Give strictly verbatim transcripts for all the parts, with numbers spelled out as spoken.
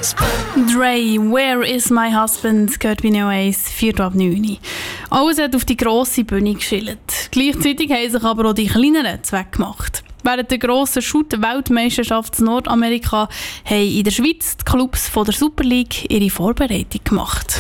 husband? Dre, Where is my husband? Gehört bei Neo eins, vier ab neun. Alles hat auf die grosse Bühne geschillt. Gleichzeitig haben sich aber auch die kleineren Zweck gemacht. Während der grossen Shoot-Weltmeisterschaft in Nordamerika haben in der Schweiz die Clubs von der Super League ihre Vorbereitung gemacht.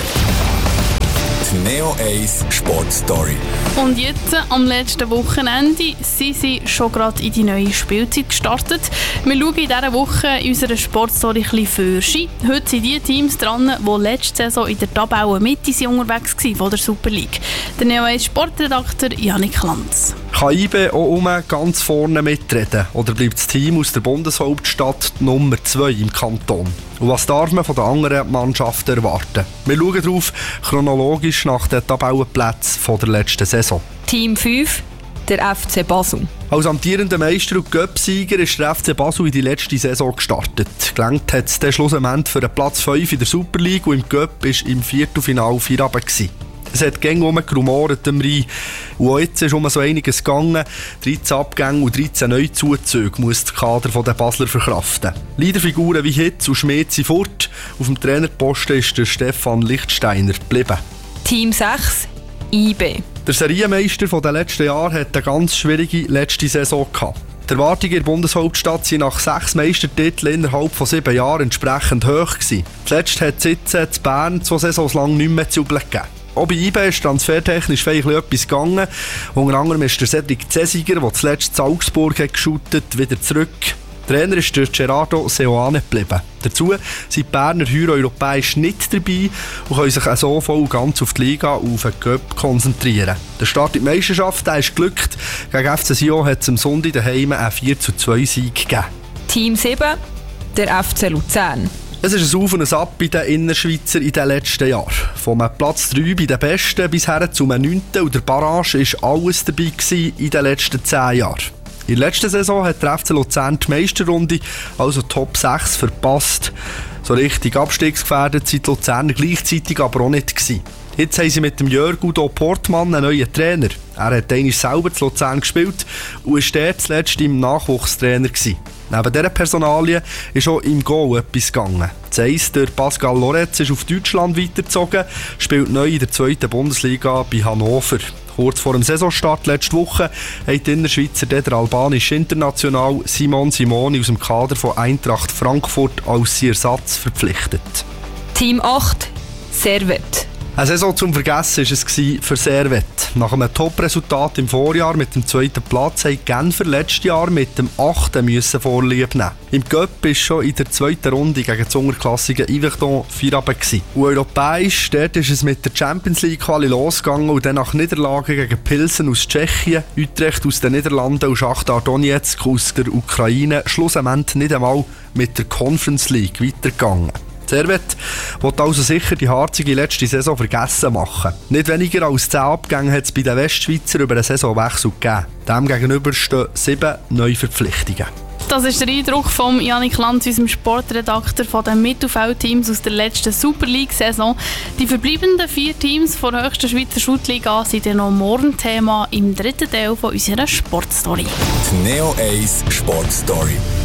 Die Neo eins Sportstory. Und jetzt, am letzten Wochenende, sind sie schon gerade in die neue Spielzeit gestartet. Wir schauen in dieser Woche in unserer Sportstory ein bisschen Fürschi. Heute sind die Teams dran, die letzte Saison in der Tabellenmitte unterwegs waren von der Super League. Der Neo eins Sportredakteur Janik Lanz. Kann I B auch um ganz vorne mitreden? Oder bleibt das Team aus der Bundeshauptstadt Nummer zwei im Kanton? Und was darf man von den anderen Mannschaften erwarten? Wir schauen darauf chronologisch nach den Tabellenplätzen von der letzten Saison. Team fünf, der F C Basel. Als amtierender Meister und Cup-Sieger ist der F C Basel in die letzte Saison gestartet. Gelangt hat es dann schlussendlich für den Platz fünf in der Super League und im Cup war im Viertelfinale vier runter. Es hat gängig rumgerumort am Rhein. Und auch jetzt ist um so einiges gegangen. dreizehn Abgänge und dreizehn Neuzuzüge muss der Kader der Basler verkraften. Leaderfiguren wie Hitz und Schmidt sind fort. Auf dem Trainerposten ist der Stefan Lichtsteiner geblieben. Team sechs, I B. Der Serienmeister der letzten Jahre hat eine ganz schwierige letzte Saison gehabt. Die Erwartungen in der Bundeshauptstadt waren nach sechs Meistertiteln innerhalb von sieben Jahren entsprechend hoch gewesen. Zuletzt hat es jetzt in Bern zwei Saisons lang nicht mehr zu jubeln gegeben. Auch bei I B ist transfertechnisch vielleicht etwas gegangen. Unter anderem ist der Cedric Zesiger, der zuletzt in Augsburg hat geschootet, wieder zurück. Trainer ist der Gerardo Seoane geblieben. Dazu sind die Berner heuer europäisch nicht dabei und können sich so voll ganz auf die Liga und auf den Cup konzentrieren. Der Start in die Meisterschaft der ist geglückt. Gegen F C Sion hat es am Sonntag daheim einen vier zu zwei Sieg gegeben. Team sieben, der F C Luzern. Es ist ein Auf und ein Ab bei den Innerschweizer in den letzten Jahren. Vom Platz drei bei den Besten bis her zum neunten und der Barrage war alles dabei in den letzten zehn Jahren. In der letzten Saison hat der F C Luzern die Meisterrunde, also Top sechs, verpasst. So richtig abstiegsgefährdet sind die Luzerner gleichzeitig aber auch nicht gewesen. Jetzt haben sie mit dem Jörg Udo Portmann einen neuen Trainer. Er hat einmal selber zu Luzern gespielt und war dort zuletzt im Nachwuchstrainer gewesen. Neben dieser Personalie ist auch im Goal etwas gegangen. Das heisst, der Pascal Loretz ist auf Deutschland weitergezogen, spielt neu in der zweiten Bundesliga bei Hannover. Kurz vor dem Saisonstart letzte Woche hat die Innerschweizer der albanische International Simon Simoni aus dem Kader von Eintracht Frankfurt als Ersatz verpflichtet. Team acht, Servette. Eine Saison zum Vergessen war es für Servette. Nach einem Top-Resultat im Vorjahr mit dem zweiten Platz mussten Genfer letztes Jahr mit dem achten Vorlieb nehmen. Im Cup war schon in der zweiten Runde gegen das unterklassige Yverdon vier runter. Und europäisch, dort ist es mit der Champions League Quali losgegangen und dann nach Niederlagen gegen Pilsen aus Tschechien, Utrecht aus den Niederlanden und Schachtar Donetsk aus der Ukraine schlussendlich nicht einmal mit der Conference League weitergegangen. Servette will also sicher die harzige letzte Saison vergessen machen. Nicht weniger als zehn Abgänge hat es bei den Westschweizer über den Saisonwechsel gegeben. Demgegenüber stehen sieben Neuverpflichtungen. Das ist der Eindruck von Janik Lanz, unserem Sportredakteur von den Mittelfeldteams aus der letzten Super League-Saison. Die verbleibenden vier Teams von der höchsten Schweizer Schuttliga sind dann noch morgen Thema im dritten Teil von unserer Sportstory. Die Neo eins Sportstory.